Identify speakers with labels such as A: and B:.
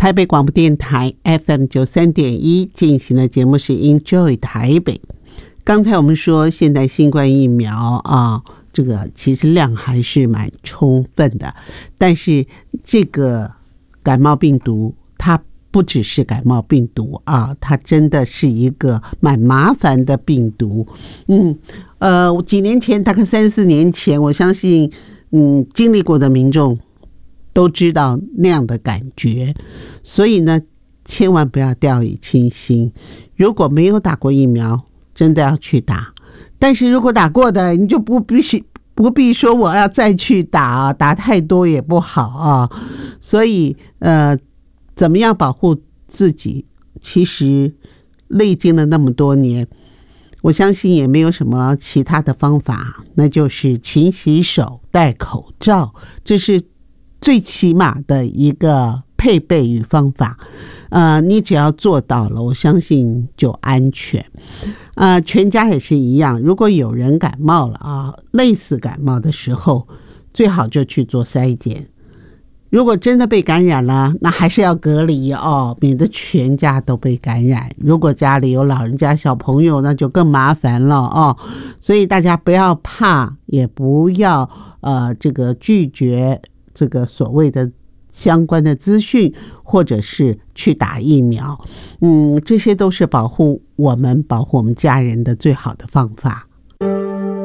A: 台北广播电台 FM93.1 进行的节目是 Enjoy 台北。刚才我们说现在新冠疫苗啊，这个其实量还是蛮充分的，但是这个感冒病毒它不只是感冒病毒啊，它真的是一个蛮麻烦的病毒。几年前，大概3-4年前，我相信经历过的民众都知道那样的感觉，所以呢，千万不要掉以轻心。如果没有打过疫苗，真的要去打。但是如果打过的，你就不必说我要再去打，打太多也不好啊。所以怎么样保护自己？其实历经了那么多年，我相信也没有什么其他的方法，那就是勤洗手、戴口罩，这是最起码的一个配备与方法。你只要做到了，我相信就安全。全家也是一样，如果有人感冒了啊，类似感冒的时候，最好就去做筛检。如果真的被感染了，那还是要隔离哦，免得全家都被感染。如果家里有老人家、小朋友，那就更麻烦了哦。所以大家不要怕，也不要这个拒绝这个所谓的相关的资讯，或者是去打疫苗。这些都是保护我们家人的最好的方法。